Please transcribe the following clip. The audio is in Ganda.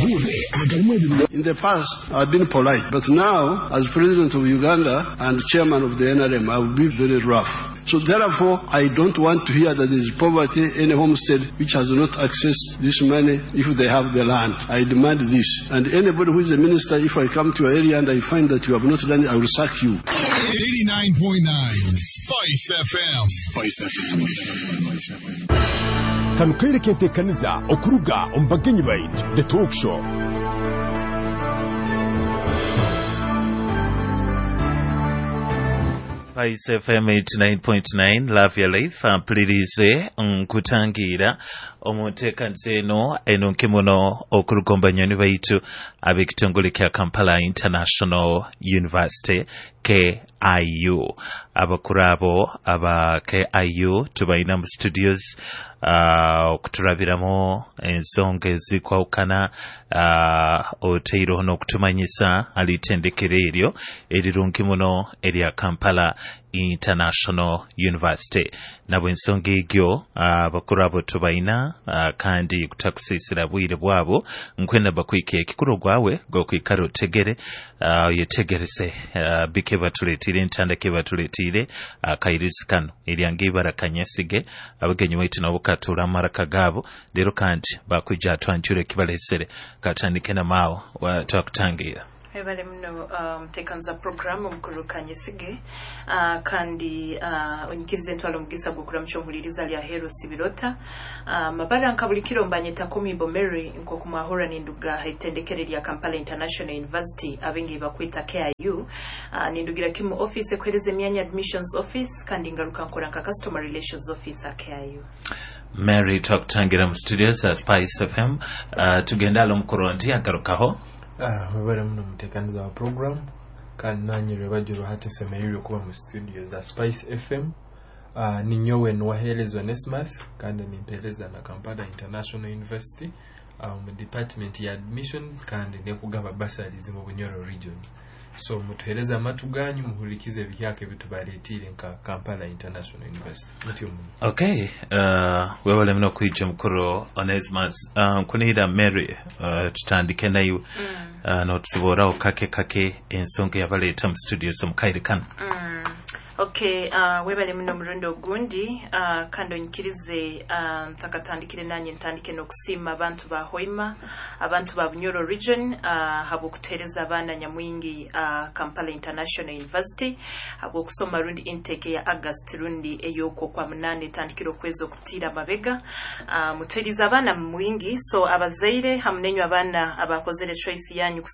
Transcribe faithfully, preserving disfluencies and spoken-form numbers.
In the past, I've been polite, but now, as president of Uganda and chairman of the N R M, I will be very rough. So therefore, I don't want to hear that there is poverty in a homestead which has not accessed this money if they have the land. I demand this. And anybody who is a minister, if I come to your area and I find that you have not done it, I will sack you. eighty-nine point nine Spice F M. Spice F M. Kan kaira kente kanza okuruga ombagenyi bait the talk show. Spice F M eighty-nine point nine Love Your Life mpulirize nkutangira omuteekaniza eno eno nkimuno okurugombanyoni baitu ab'ekitongole kya Kampala International University K I U. Abakuru abo aba K I U tubalina mu studios okutulabiramu ensonga ezikwawukana oteiro n'okutumanyisa alitendekero eryo erirungi muno erya Kampala International University. Nabwe ensonga egyo abakuru abo tubalina kandi kutakusiisira bwire bwabo nkwenda bakwike ekikulu gwawe gwokwikara otegere yetegerese bike batuletire entandake batuletire akairisi kano eryange ibara kanyesige abagenyi baitu nabo katura maraka gabo lero kandi bakwijja atwanjure kibalesere katandike na mao twakutangira. Ebale mno mtekanza program omukuru kanyesige uh, kandi uh, onyikirize ntwalo mugisa gukura mchomuliriza lya hero sibirota uh, mabara nkabulikiro mbanyeta kumi bomeri nko kumahura ninduga itendekere lya Kampala International University abengi bakwita K I U uh, nindugira kimu office kwereze myanya admissions office kandi ngaruka nkora nka customer relations officer K I U. Mary twakutangira mu studios uh, Spice F M uh, tugenda lo mukoronti agarukaho. Ah, wabere muno mutekaniza wa program kandi nanyire bajuru hati semeyo kuba mu studio za Spice F M. Ah, uh, ninyowe nwahelezwa Nesmas kandi nimpeleza na Kampala International University um department ya admissions kandi nekugaba bursaries mu Bunyoro region. So mutuheleza matuganyu muhulikize byake bitubaletire nka Kampala International University. Mutyo mu. Okay, uh wewale mno kwijja mukoro Onesmus uh, kunira Mary uh, tutandike nayo mm. uh, no tusibora okake kake ensonga yabaleta mu studio so mukairikana. Mm. Okay, uh, webale mno mrundo gundi uh, kando nkirize uh, ntakatandikire nanye ntandike no kusima abantu ba Hoima abantu ba Bunyoro region uh, habo kutereza abana nyamwingi uh, Kampala International University habo kusoma rundi intake ya August rundi eyoko kwa munane tandikiro kwezo kutira mabega uh, muteriza abana mwingi so abazaire hamnenywa abana abakozere choice yanyu